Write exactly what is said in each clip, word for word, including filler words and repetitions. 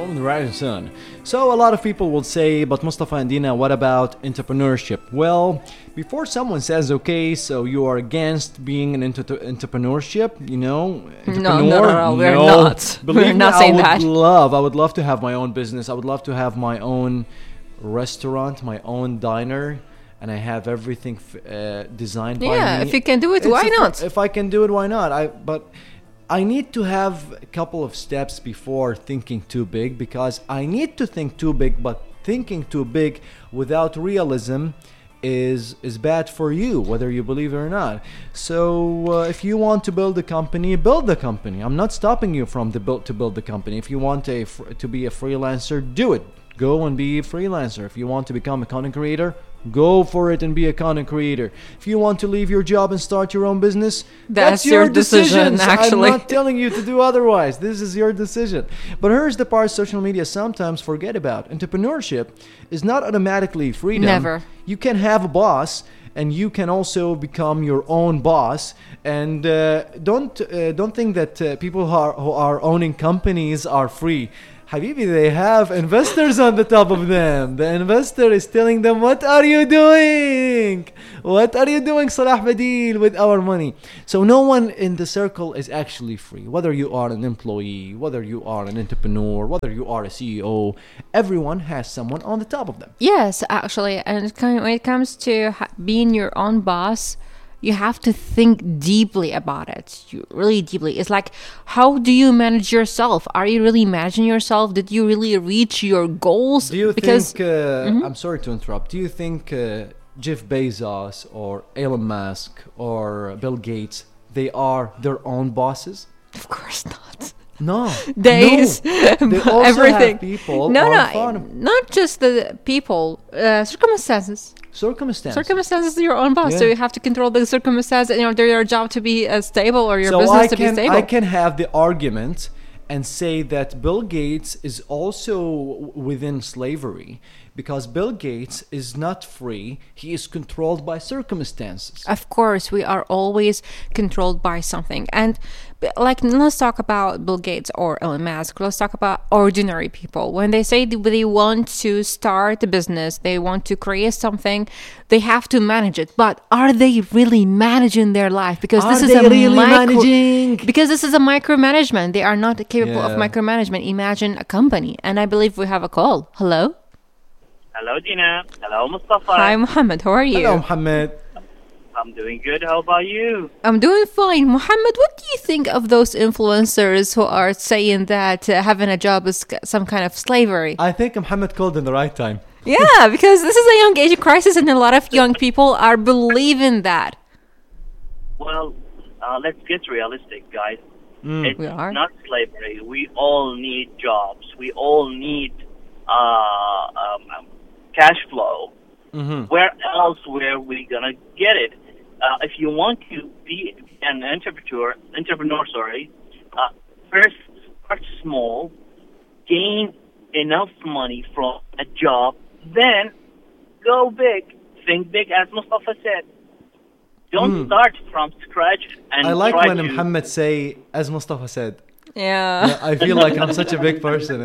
from the Rising Sun. So a lot of people will say, but Mustafa and Dina, what about entrepreneurship? Well, before someone says, okay, so you are against being an inter- entrepreneurship, you know, No, no, no, no, we're no. not. Believe We're me, not I saying would that. love, I would love to have my own business. I would love to have my own restaurant, my own diner, and I have everything f- uh, designed by me. Yeah, if you can do it, It's why a- not? If I can do it, why not? I but I need to have a couple of steps before thinking too big, because I need to think too big, but thinking too big without realism is is bad for you, whether you believe it or not. So uh, if you want to build a company, build the company. I'm not stopping you from the build to build the company. If you want a fr- to be a freelancer, do it. Go and be a freelancer. If you want to become a content creator, go for it and be a content creator. If you want to leave your job and start your own business, That's that's, your your decision, decisions. actually. I'm not telling you to do otherwise. This is your decision. But here's the part social media sometimes forget about. Entrepreneurship is not automatically freedom. Never. You can have a boss, and you can also become your own boss. And uh, don't uh, don't think that uh, people who are, who are owning companies are free. Habibi, they have investors on the top of them. The investor is telling them, what are you doing? What are you doing, Salah Badil, with our money? So no one in the circle is actually free. Whether you are an employee, whether you are an entrepreneur, whether you are a C E O, everyone has someone on the top of them. Yes, actually, and it kind- when it comes to ha- being your own boss, you have to think deeply about it. You really deeply. It's like, how do you manage yourself? Are you really managing yourself? Did you really reach your goals? Do you because think, uh, I'm sorry to interrupt, do you think uh, Jeff Bezos or Elon Musk or Bill Gates, they are their own bosses? of course not. No. Days, no. They also everything. have people no, on no, phone. not just the people. Uh, circumstances. Circumstances. Circumstances are your own boss, so Yeah. you have to control the circumstances in order your job to be uh, stable or your so business I to can, be stable. I can have the argument and say that Bill Gates is also w- within slavery, because Bill Gates is not free. He is controlled by circumstances. Of course, we are always controlled by something. And b- like, let's talk about Bill Gates or Elon Musk. Let's talk about ordinary people. When they say that they want to start a business, they want to create something, they have to manage it. But are they really managing their life? Because Are this is they a really micro- managing? Because this is a micromanagement. They are not capable of Yeah. micromanagement. Imagine a company. And I believe we have a call. Hello? Hello, Dina. Hello, Mustafa. Hi, Mohammed. How are you? Hello, Mohammed. I'm doing good. How about you? I'm doing fine. Mohammed, what do you think of those influencers who are saying that uh, having a job is c- some kind of slavery? I think Mohammed called in the right time. Yeah, because this is a young age crisis and a lot of young people are believing that. Well, uh, let's get realistic, guys. Mm. It's We are. not slavery. We all need jobs. We all need uh, um, um, cash flow. Mm-hmm. Where else were we gonna get it? Uh, if you want to be an entrepreneur, entrepreneur, sorry, uh, first start small, gain enough money from a job, then go big. Think big, as Mustafa said. Don't Mm. start from scratch and I like try when to. Mohammed say, as Mustafa said. Yeah. Yeah, I feel like I'm such a big person.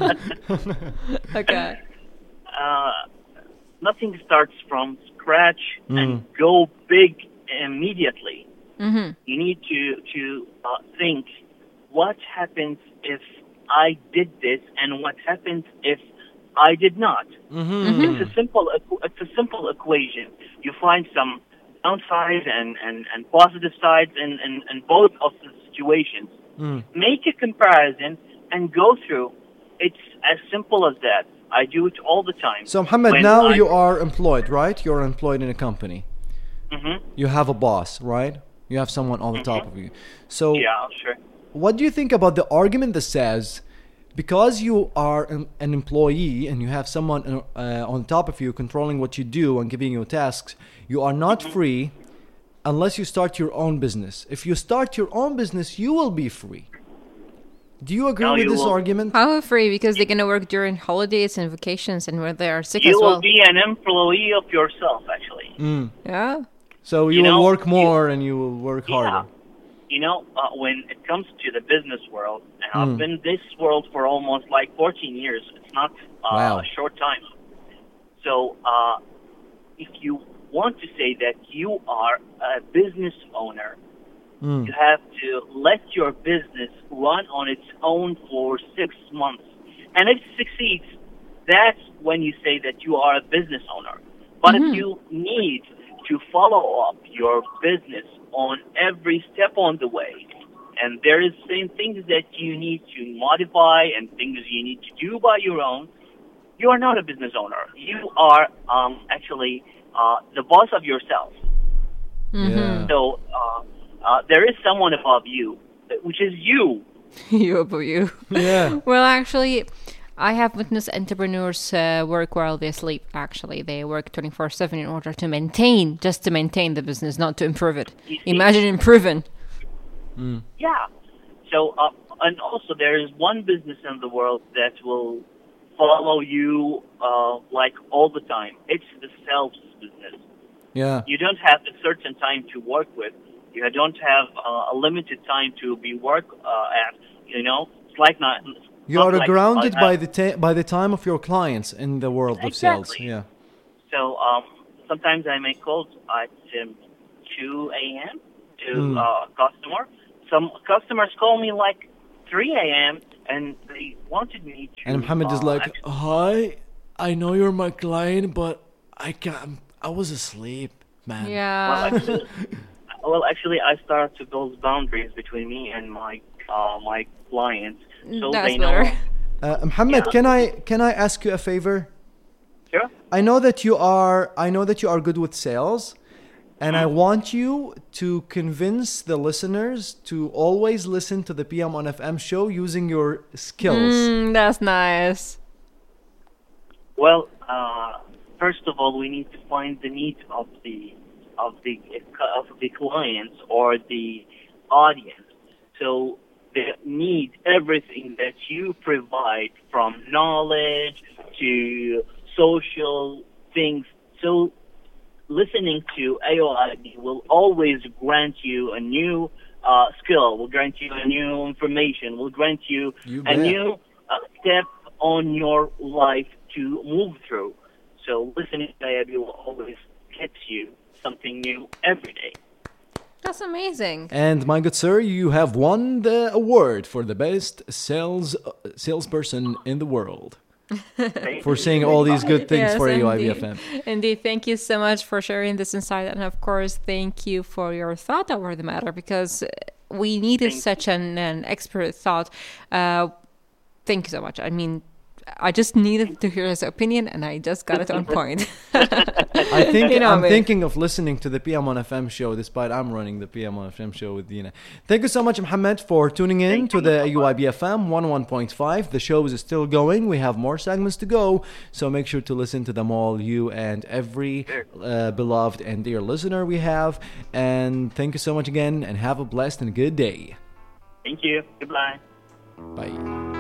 Okay. Uh, nothing starts from scratch Mm. and go big immediately. Mm-hmm. You need to to uh, think what happens if I did this and what happens if I did not. Mm-hmm. It's a simple equ- it's a simple equation. You find some downside and, and, and positive sides in, in, in both of the situations. Mm. Make a comparison and go through. It's as simple as that. I do it all the time. So, Mohammed, When now I- you are employed, right? You're employed in a company. Mhm. You have a boss, right? You have someone on the top of you. So, Yeah, sure. what do you think about the argument that says, because you are an, an employee and you have someone uh, on top of you controlling what you do and giving you tasks, you are not free unless you start your own business. If you start your own business, you will be free. Do you agree No, with you this won't. argument? How free? Because they're going to work during holidays and vacations and when they are sick You as will well. be an employee of yourself, actually. Mm. Yeah. So you, You will know, work you- more and you will work Yeah. harder. you know, uh, when it comes to the business world, and Mm. I've been in this world for almost like fourteen years. It's not uh, Wow. a short time. So, uh, if you want to say that you are a business owner, Mm. you have to let your business run on its own for six months. And if it succeeds, that's when you say that you are a business owner. But Mhm. if you need to follow up your business on every step on the way, and there is some things that you need to modify and things you need to do by your own, you are not a business owner. You are um, actually uh, the boss of yourself. Yeah. So uh, uh, there is someone above you, which is you. You above you. Yeah. Well, actually, I have witnessed entrepreneurs uh, work while they sleep. Actually, they work twenty-four seven in order to maintain, just to maintain the business, not to improve it. You see? Imagine improving. Yeah. So, uh, and also there is one business in the world that will follow you uh, like all the time. It's the sales business. Yeah. You don't have a certain time to work with. You don't have uh, a limited time to be work uh, at. You know, it's like not. it's You not are like, grounded uh, by the ta- by the time of your clients in the world of sales. Exactly. Yeah. So um, sometimes I make calls at um, two a.m. to Mm. uh, a customer. Some customers call me like three a.m. and they wanted me to. And Muhammad is uh, like, actually- "Hi, I know you're my client, but I can't. I was asleep, man." well, Yeah. actually, well, actually, I started to build boundaries between me and my uh, my clients, so That's they know. better. Uh, Muhammad, Yeah. can I can I ask you a favor? Sure. I know that you are I know that you are good with sales, and I want you to convince the listeners to always listen to the P M on F M show using your skills. Mm, that's nice. Well, uh, first of all, we need to find the need of the of the of the clients or the audience. So they need everything that you provide, from knowledge to social things. So listening to A O I B will always grant you a new uh, skill, will grant you a new information, will grant you, You a bet. new uh, step on your life to move through. So listening to A O I B will always get you something new every day. That's amazing. And my good sir, you have won the award for the best sales uh, salesperson in the world Thank for you. saying all these good things Yes, for A O I B indeed. F M. Indeed, thank you so much for sharing this insight, and of course, thank you for your thought over the matter, because we needed Thank such an, an expert thought. Uh, thank you so much. I mean, I just needed to hear his opinion, and I just got it on point. I think You know I'm me. thinking of listening to the P M on F M show, despite I'm running the P M on F M show with Dina. Thank you so much, Mohammed, for tuning in Thank to you the so U I B F M one oh one point five. The show is still going. We have more segments to go, so make sure to listen to them all, you and every uh, beloved and dear listener we have. And thank you so much again, and have a blessed and good day. Thank you. Goodbye. Bye.